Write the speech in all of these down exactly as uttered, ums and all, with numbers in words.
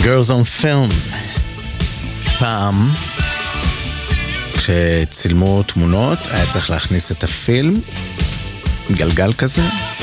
Girls on Film. פעם כשצילמו תמונות היה צריך להכניס את הפילם, גלגל כזה,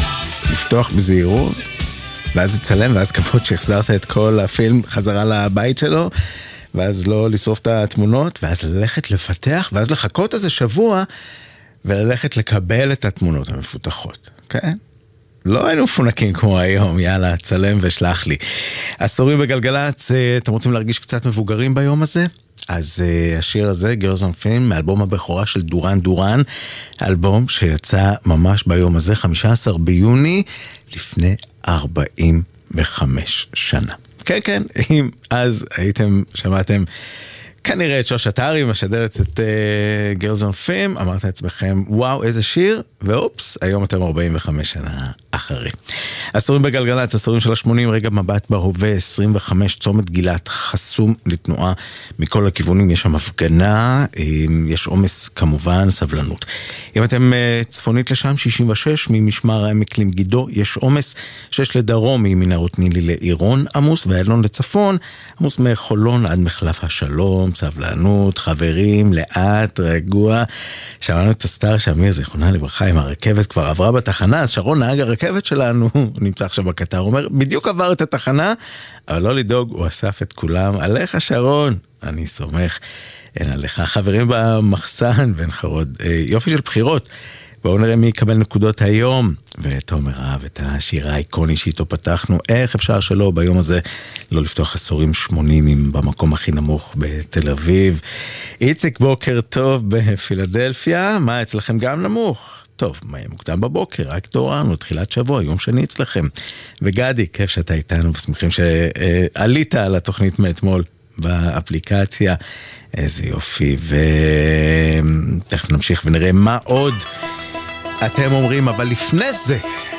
לפתוח בזהירות, ואז לצלם, ואז כבוד שהחזרת את כל הפילם חזרה לבית שלו, ואז לא לשרוף את התמונות, ואז ללכת לפתח, ואז לחכות איזה שבוע, וללכת לקבל את התמונות המפותחות, כן? לא היינו מפונקים כמו היום, יאללה, צלם ושלח לי. עשורים בגלגלץ, אתם רוצים להרגיש קצת מבוגרים ביום הזה? אז uh, השיר הזה, Girls on Film, מאלבום הבכורה של דורן דורן, אלבום שיצא ממש ביום הזה, חמישה עשר ביוני, לפני ארבעים וחמש שנה. כן, כן, אם אז הייתם, שמעתם, כנראה את שושה טרי משדרת את uh, Girls on Film, אמרת לעצמכם, וואו, איזה שיר, ואופס, היום אתם ארבעים וחמש שנה אחרי. עשורים בגלגלץ, עשורים של ה-שמונים, רגע מבט בהווה, עשרים וחמש, צומת גילת, חסום לתנועה מכל הכיוונים, יש שם הפגנה, יש עומס כמובן, סבלנות. אם אתם uh, צפונית לשם, שישים ושש, ממשמר העמק למגידו, יש עומס, שש לדרום, ממנהרות נילי לעירון עמוס, ואלון לצפון, עמוס מחולון עד מחלף השלום, סבלנות, חברים, לאט, רגוע. שמענו את הסטאר שמיר, זיכרונה לברכה, עם הרכבת כבר עברה בתחנה, אז שרון נהג הרכבת שלנו, הוא נמצא עכשיו בקטר, הוא אומר, בדיוק עבר את התחנה, אבל לא לדאוג, הוא אסף את כולם, עליך שרון, אני סומך, אין עליך, חברים במחסן, ואין חרוד, יופי של בחירות, בואו נראה מי יקבל נקודות היום, ותומר אהב את השירה האיקוני שאיתו פתחנו, איך אפשר שלא ביום הזה לא לפתוח עשורים שמונים במקום הכי נמוך בתל אביב. איציק, בוקר טוב בפילדלפיה, מה אצלכם גם נמוך? טוב, מה מוקדם בבוקר, רק תורנו, תחילת שבוע, יום שני אצלכם. וגדי, כיף שאתה איתנו, ושמחים שעלית על התוכנית מאתמול באפליקציה, איזה יופי, ותכף נמשיך ונראה מה עוד אתם אומרים, אבל לפני זה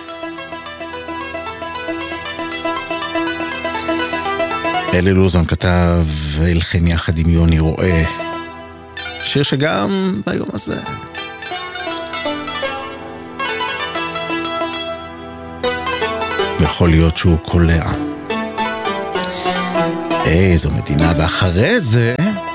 אלי לוזון כתב הלחין יחד עם יוני רואה שיר שגם ביום הזה יכול להיות שהוא קולע איזו מדינה, ואחרי זה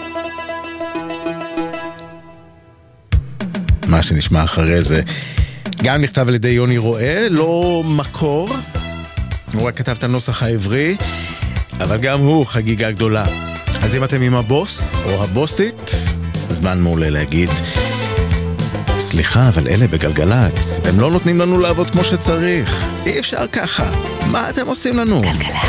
מה שנשמע אחרי זה גם נכתב על ידי יוני רואה, לא מקור, הוא רק כתב את הנוסח העברי, אבל גם הוא חגיגה גדולה. אז אם אתם עם הבוס או הבוסית, זמן מעולה להגיד סליחה, אבל אלה בגלגלץ, הם לא נותנים לנו לעבוד כמו שצריך, אי אפשר ככה, מה אתם עושים לנו? גלגלץ